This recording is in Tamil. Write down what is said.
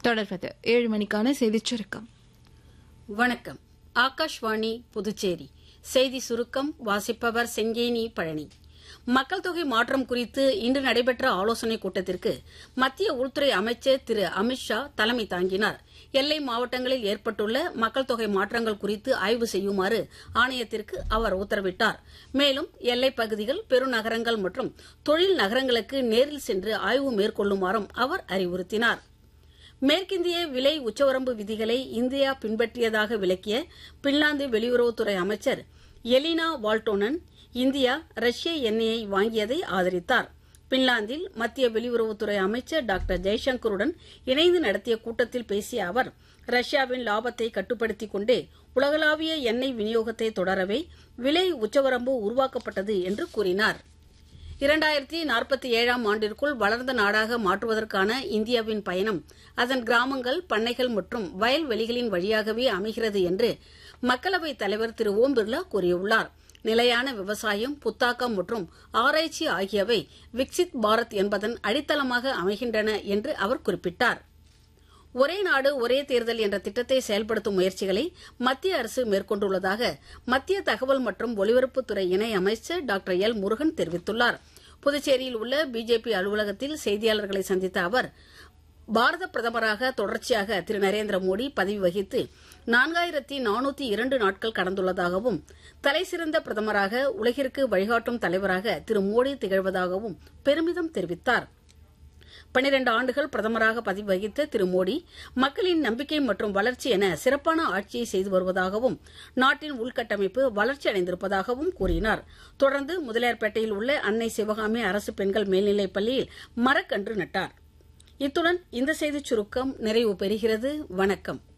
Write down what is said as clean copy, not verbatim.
தொடர்வது 7 மணிக்கான செய்திச் சுருக்கம். வணக்கம். ஆகாஷ்வாணி புதுச்சேரி செய்தி சுருக்கம் வாசிப்பவர் செங்கேனி பழனி. மக்கள் தொகை மாற்றம் குறித்து இன்று நடைபெற்ற ஆலோசனைக் கூட்டத்திற்கு மத்திய உள்துறை அமைச்சர் திரு அமித்ஷா தலைமை தாங்கினார். எல்லை மாவட்டங்களில் ஏற்பட்டுள்ள மக்கள் தொகை மாற்றங்கள் குறித்து ஆய்வு செய்யுமாறு ஆணையத்திற்கு அவர் உத்தரவிட்டார். மேலும் எல்லைப் பகுதிகள், பெருநகரங்கள் மற்றும் தொழில் நகரங்களுக்கு நேரில் சென்று ஆய்வு மேற்கொள்ளுமாறும் அவர் அறிவுறுத்தினார். மேற்கிந்திய விலை உச்சவரம்பு விதிகளை இந்தியா பின்பற்றியதாக விளக்கிய பின்லாந்து வெளியுறவுத்துறை அமைச்சர் எலினா வால்டோனன் இந்தியா ரஷ்ய எண்ணெயை வாங்கியதை ஆதரித்தார். பின்லாந்தில் மத்திய வெளியுறவுத்துறை அமைச்சர் டாக்டர் ஜெய்சங்கருடன் இணைந்து நடத்திய கூட்டத்தில் பேசிய அவர், ரஷ்யாவின் லாபத்தை கட்டுப்படுத்திக் கொண்டே உலகளாவிய எண்ணெய் விநியோகத்தை தொடரவே விலை உச்சவரம்பு உருவாக்கப்பட்டது என்று கூறினார். 2047ஆம் ஆண்டிற்குள் வளர்ந்த நாடாக மாற்றுவதற்கான இந்தியாவின் பயணம் அதன் கிராமங்கள், பண்ணைகள் மற்றும் வயல்வெளிகளின் வழியாகவே அமைகிறது என்று மக்களவைத் தலைவர் திரு ஓம் பிர்லா கூறியுள்ளார். நிலையான விவசாயம், புத்தாக்கம் மற்றும் ஆராய்ச்சி ஆகியவை விக்சித் பாரத் என்பதன் அடித்தளமாக அமைகின்றன என்று அவர் குறிப்பிட்டார். ஒரே நாடு ஒரே தேர்தல் என்ற திட்டத்தை செயல்படுத்தும் முயற்சிகளை மத்திய அரசு மேற்கொண்டுள்ளதாக மத்திய தகவல் மற்றும் ஒலிபரப்புத்துறை இணை அமைச்சர் டாக்டர் எல் முருகன் தெரிவித்துள்ளார். புதுச்சேரியில் உள்ள பிஜேபி அலுவலகத்தில் செய்தியாளர்களை சந்தித்த அவர், பாரத பிரதமராக தொடர்ச்சியாக திரு நரேந்திர மோடி பதவி வகித்து 4402 நாட்கள் கடந்துள்ளதாகவும், தலைசிறந்த பிரதமராக, உலகிற்கு வழிகாட்டும் தலைவராக திரு மோடி திகழ்வதாகவும் பெருமிதம் தெரிவித்தார். 12 ஆண்டுகள் பிரதமராக பதவி வகித்த திரு மோடி மக்களின் நம்பிக்கை மற்றும் வளர்ச்சி என சிறப்பான ஆட்சியை செய்து வருவதாகவும், நாட்டின் உள்கட்டமைப்பு வளர்ச்சி அடைந்திருப்பதாகவும் கூறினார். தொடர்ந்து முதலியார்பேட்டையில் உள்ள அன்னை சிவகாமி அரசு பெண்கள் மேல்நிலைப் பள்ளியில் மரக்கன்று நட்டார். இத்துடன் இந்த செய்திச் சுருக்கம் நிறைவு பெறுகிறது. வணக்கம்.